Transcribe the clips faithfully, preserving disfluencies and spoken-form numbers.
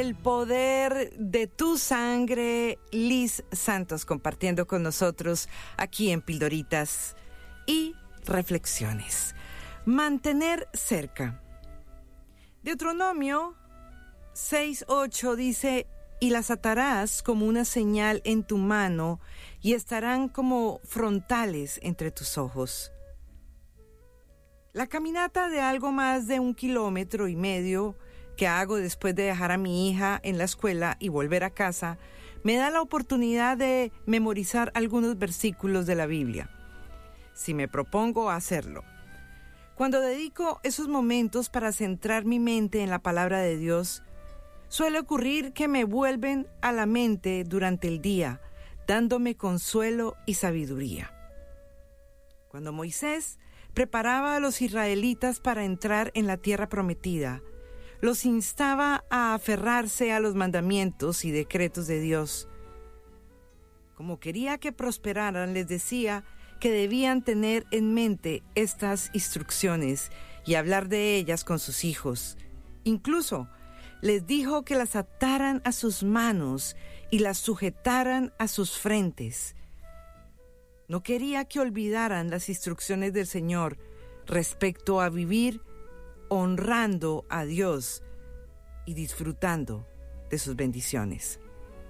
El poder de tu sangre, Liz Santos, compartiendo con nosotros aquí en Pildoritas y Reflexiones. Mantener cerca. Deuteronomio seis ocho dice: y las atarás como una señal en tu mano y estarán como frontales entre tus ojos. La caminata de algo más de un kilómetro y medio que hago después de dejar a mi hija en la escuela y volver a casa, me da la oportunidad de memorizar algunos versículos de la Biblia, si me propongo hacerlo. Cuando dedico esos momentos para centrar mi mente en la palabra de Dios, suele ocurrir que me vuelven a la mente durante el día, dándome consuelo y sabiduría. Cuando Moisés preparaba a los israelitas para entrar en la tierra prometida, los instaba a aferrarse a los mandamientos y decretos de Dios. Como quería que prosperaran, les decía que debían tener en mente estas instrucciones y hablar de ellas con sus hijos. Incluso les dijo que las ataran a sus manos y las sujetaran a sus frentes. No quería que olvidaran las instrucciones del Señor respecto a vivir honrando a Dios y disfrutando de sus bendiciones.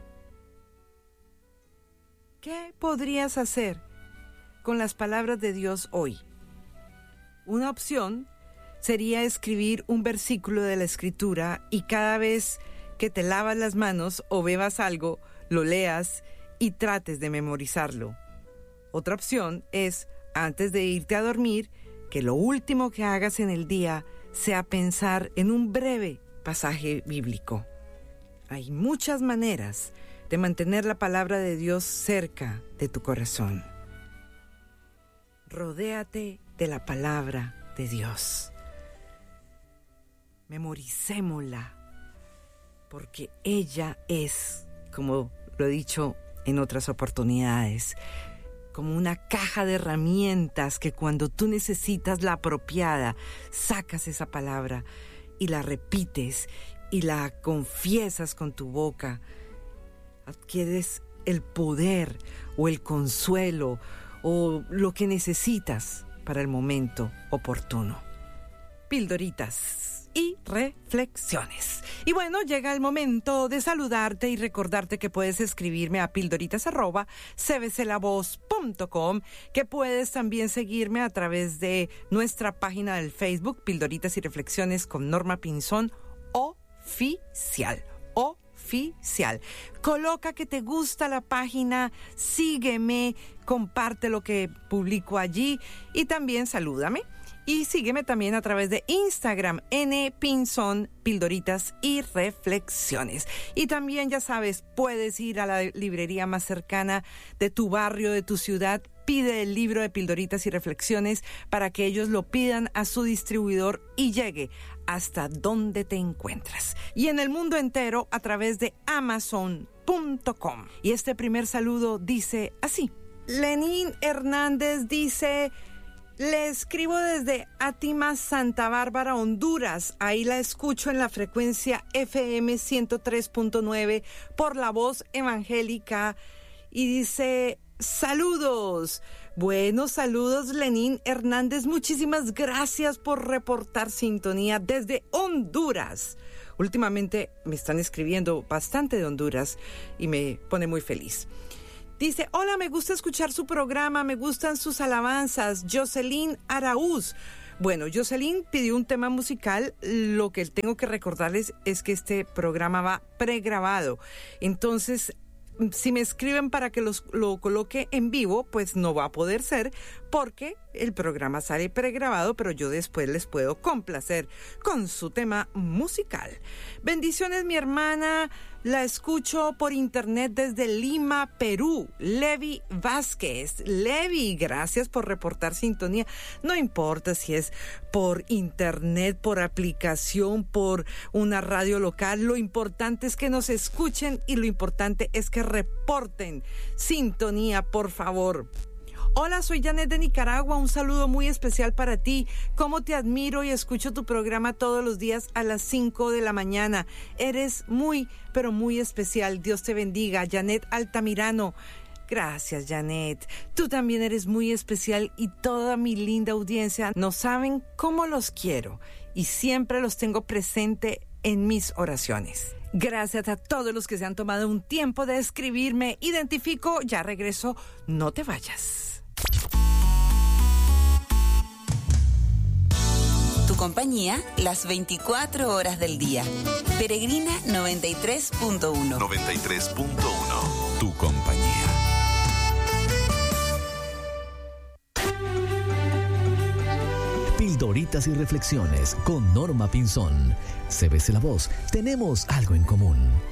¿Qué podrías hacer con las palabras de Dios hoy? Una opción sería escribir un versículo de la Escritura y cada vez que te lavas las manos o bebas algo, lo leas y trates de memorizarlo. Otra opción es, antes de irte a dormir, que lo último que hagas en el día sea pensar en un breve pasaje bíblico. Hay muchas maneras de mantener la palabra de Dios cerca de tu corazón. Rodéate de la palabra de Dios. Memoricémosla, porque ella es, como lo he dicho en otras oportunidades, como una caja de herramientas que cuando tú necesitas la apropiada, sacas esa palabra y la repites y la confiesas con tu boca. Adquieres el poder o el consuelo o lo que necesitas para el momento oportuno. Pildoritas y reflexiones. Y bueno, llega el momento de saludarte y recordarte que puedes escribirme a pildoritas arroba c b c la voz punto com, que puedes también seguirme a través de nuestra página del Facebook, Pildoritas y Reflexiones con Norma Pinzón Oficial. Oficial. Coloca que te gusta la página, sígueme, comparte lo que publico allí y también salúdame. Y sígueme también a través de Instagram, N Pinzón, Pildoritas y Reflexiones. Y también, ya sabes, puedes ir a la librería más cercana de tu barrio, de tu ciudad. Pide el libro de Pildoritas y Reflexiones para que ellos lo pidan a su distribuidor y llegue hasta donde te encuentras. Y en el mundo entero a través de amazon punto com. Y este primer saludo dice así. Lenín Hernández dice: le escribo desde Átima, Santa Bárbara, Honduras. Ahí la escucho en la frecuencia F M ciento tres punto nueve por La Voz Evangélica. Y dice: saludos. Bueno, saludos, Lenín Hernández. Muchísimas gracias por reportar sintonía desde Honduras. Últimamente me están escribiendo bastante de Honduras y me pone muy feliz. Dice: hola, me gusta escuchar su programa, me gustan sus alabanzas. Jocelyn Araúz. Bueno, Jocelyn pidió un tema musical. Lo que tengo que recordarles es que este programa va pregrabado. Entonces, si me escriben para que los, lo coloque en vivo, pues no va a poder ser porque el programa sale pregrabado, pero yo después les puedo complacer con su tema musical. Bendiciones, mi hermana. La escucho por internet desde Lima, Perú. Levi Vázquez. Levi, gracias por reportar sintonía. No importa si es por internet, por aplicación, por una radio local. Lo importante es que nos escuchen y lo importante es que reporten sintonía, por favor. Hola, soy Janet de Nicaragua, un saludo muy especial para ti. Cómo te admiro y escucho tu programa todos los días a las cinco de la mañana. Eres muy, pero muy especial. Dios te bendiga. Janet Altamirano. Gracias, Janet. Tú también eres muy especial y toda mi linda audiencia no saben cómo los quiero y siempre los tengo presente en mis oraciones. Gracias a todos los que se han tomado un tiempo de escribirme. Identifico, ya regreso, no te vayas. Tu compañía las veinticuatro horas del día. Peregrina noventa y tres punto uno. noventa y tres punto uno. Tu compañía. Pildoritas y reflexiones con Norma Pinzón. C B C La Voz, tenemos algo en común.